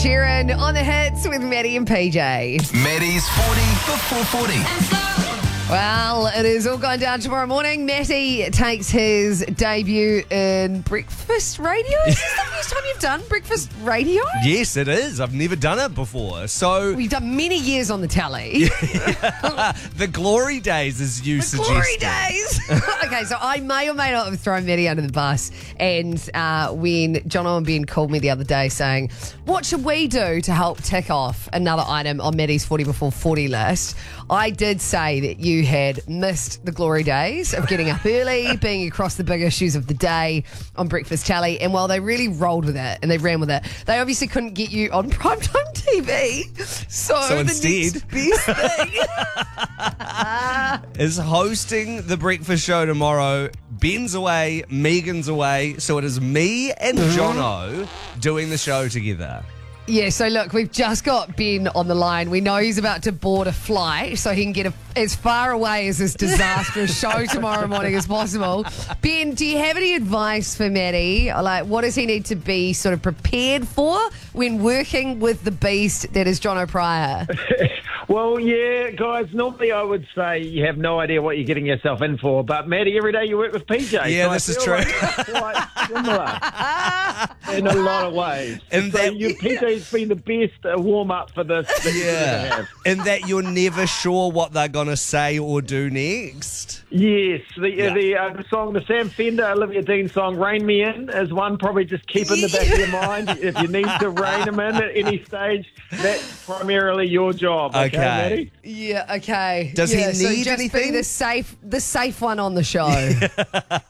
Sheeran on the hits with Maddie and PJ. Maddie's 40 for 440. Well, it is all going down tomorrow morning. Matty takes his debut in breakfast radio. Is this the first time you've done breakfast radio? Yes, it is. I've never done it before. So We've done many years on the telly. the glory days, as you suggested. Glory days. Okay, so I may or may not have thrown Maddie under the bus. And when Jono and Ben called me the other day saying, what should we do to help tick off another item on Maddie's 40 before 40 list? I did say that you had missed the glory days of getting up early, being across the big issues of the day on Breakfast Telly. And while they really rolled with it and they ran with it, they obviously couldn't get you on primetime TV. So instead, the next best thing is hosting the breakfast show tomorrow. Ben's away, Megan's away, so it is me and Jono doing the show together. Yeah, so look, we've just got Ben on the line. We know he's about to board a flight so he can get as far away as this disastrous show tomorrow morning as possible. Ben, do you have any advice for Maddie? Like, what does he need to be sort of prepared for when working with the beast that is Jono Pryor? Well, yeah, guys, normally I would say you have no idea what you're getting yourself in for, but Maddie, every day you work with PJ. Yeah, so this is I feel true. like it's quite similar in a lot of ways. And so that- PJ's been the best warm-up for this. That you ever have. And that you're never sure what they're going to say or do next. Yes, the song, the Sam Fender, Olivia Dean song, Rain Me In, is one probably just keep in the back of your mind. If you need to rein them in at any stage, that's primarily your job. Okay, Maddie? Yeah, okay. Does he so need just anything? Be the safe one on the show.